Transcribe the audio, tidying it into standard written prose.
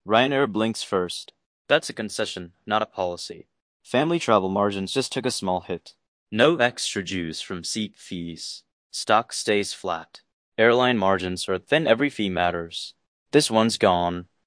Ryanair blinks first. That's a concession, not a policy. Family travel margins just took a small hit. No extra juice from seat fees. Stock stays flat. Airline margins are thin, every fee matters. This one's gone.